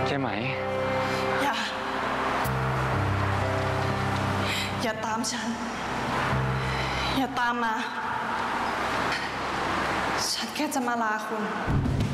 ใช่ไหมอย่าตามฉันอย่าตามมาฉันแค่จะมาลาคุณ